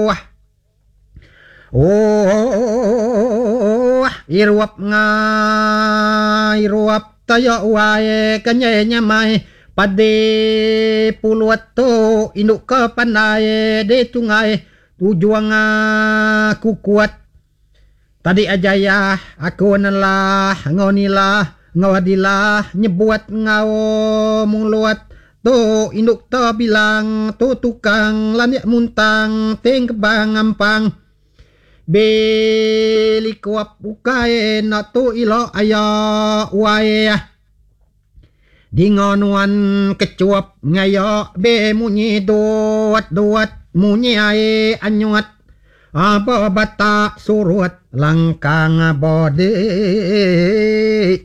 Iruap iruap tayo wae kanyanya mai pade puluat to induk ke pandai de tungai tujuang kukuat tadi aja ya aku nalah ngonilah ngawadilah nyebuat ngau muluat to induk to bilang to tukang lanyak muntang teng kebang ampang beli kuap ukai na to ilo aya wae dingonuan kecuap ngayo be munyi duat munyi ai anyuat apa bata surut langkang bode